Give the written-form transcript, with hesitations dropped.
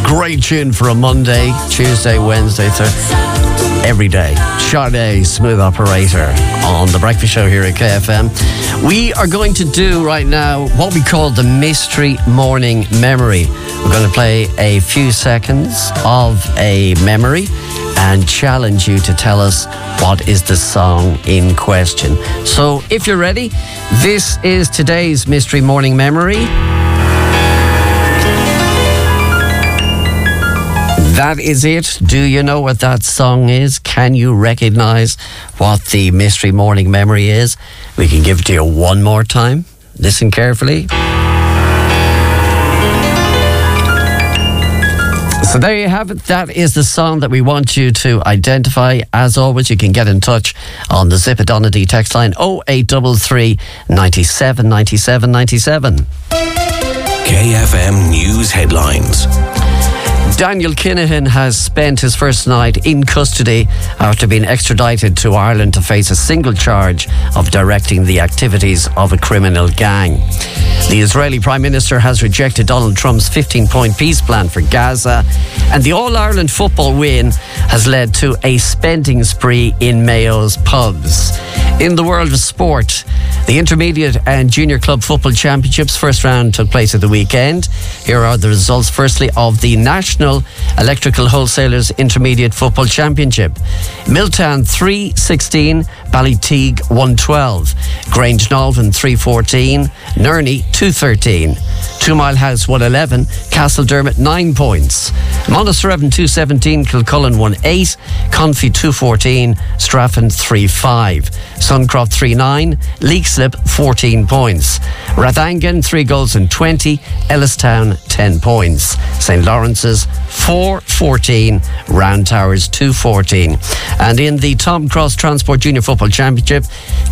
Great tune for a Monday, Tuesday, Wednesday, every day. Sade, Smooth Operator on The Breakfast Show here at KFM. We are going to do right now what we call the Mystery Morning Memory. We're going to play a few seconds of a memory and challenge you to tell us what is the song in question. So if you're ready, this is today's Mystery Morning Memory. That is it. Do you know what that song is? Can you recognise what the Mystery Morning Memory is? We can give it to you one more time. Listen carefully. So there you have it. That is the song that we want you to identify. As always, you can get in touch on the Zip Adonady text line 0833 97 97 97. KFM News Headlines. Daniel Kinahan has spent his first night in custody after being extradited to Ireland to face a single charge of directing the activities of a criminal gang. The Israeli Prime Minister has rejected Donald Trump's 15-point peace plan for Gaza, and the All-Ireland football win has led to a spending spree in Mayo's pubs. In the world of sport, the Intermediate and Junior Club Football Championships first round took place at the weekend. Here are the results, firstly, of the National Electrical Wholesalers Intermediate Football Championship. Milltown 3-16, Ballyteague 1-12, Grange Nolvan 3-14, Nerney 2-13, Two Mile House 1-11, Castledermot 9 points, Monasterevin 2-17, Kilcullen 1-8, Confey 2-14, Straffan 3-5, Suncroft 3-9, Leixlip 14 points, Rathangan 3 goals and 20, Ellistown 10 points, St. Lawrence's 4-14, Round Towers 2-14. And in the Tom Cross Transport Junior Football Championship,